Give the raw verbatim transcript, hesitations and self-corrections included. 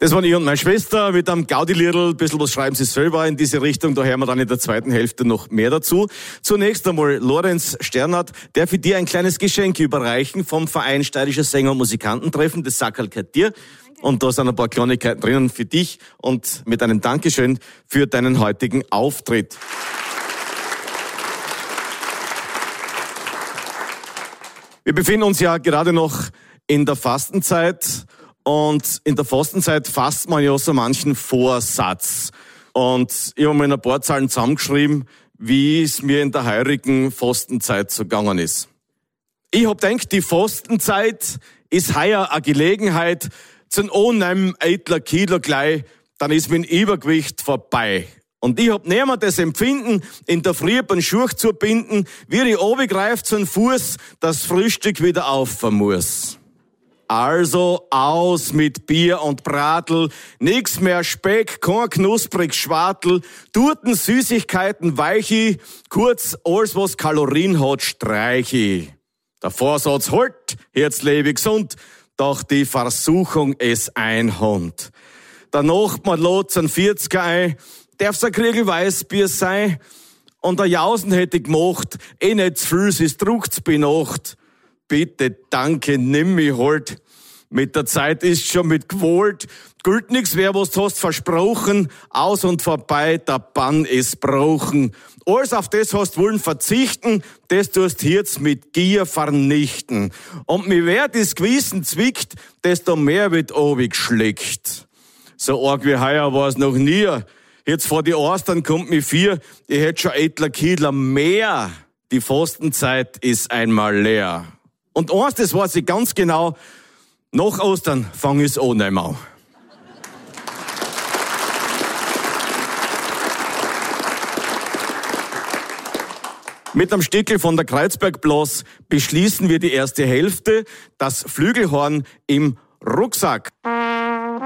Das waren ich und meine Schwester mit einem Gaudi-Liedl, ein bisschen was schreiben sie selber in diese Richtung, da hören wir dann in der zweiten Hälfte noch mehr dazu. Zunächst einmal Lorenz Sternert, der für dir ein kleines Geschenk überreichen vom Verein Steirischer Sänger- und Musikantentreffen, das Sackerl gehört dir. Und da sind ein paar Kleinigkeiten drinnen für dich und mit einem Dankeschön für deinen heutigen Auftritt. Wir befinden uns ja gerade noch in der Fastenzeit. Und in der Fastenzeit fasst man ja so manchen Vorsatz. Und ich habe mal ein paar Zahlen zusammengeschrieben, wie es mir in der heurigen Fastenzeit so gegangen ist. Ich hab gedacht, die Fastenzeit ist heuer eine Gelegenheit zum ohnehmen eitler Kilo gleich, dann ist mein Übergewicht vorbei. Und ich hab nimmer das Empfinden, in der Früh beim Schuh zu binden, wie ich runtergreife zum Fuß, das Frühstück wieder auffern muss. Also aus mit Bier und Bratl, nix mehr Speck, kein knusprig Schwartel, Turten, Süßigkeiten, Weichi, kurz alles was Kalorien hat, streichi. Der Vorsatz halt, jetzt lebe ich gesund, doch die Versuchung ist ein Hund. Danach man lädt ein vierziger ein, darf's ein Kriegel Weißbier sein, und der Jausen hätte ich gemacht, eh nicht zu viel, es druckt's bei Nacht. Bitte, danke, nimm mich halt. Mit der Zeit ist schon mit gewollt. Gilt nix, wer was du hast versprochen. Aus und vorbei, der Bann ist brochen. Alles auf das hast wollen verzichten, das tust jetzt mit Gier vernichten. Und mir wer das Gewissen zwickt, desto mehr wird obig geschleckt. So arg wie heuer war's noch nie. Jetzt vor die Ostern kommt mir vier, ich hätt schon etler Kilo mehr. Die Fastenzeit ist einmal leer. Und eins, das weiß ich ganz genau, nach Ostern fang ich's an einmal. Mit einem Stickel von der Kreuzbergblas beschließen wir die erste Hälfte, das Flügelhorn im Rucksack.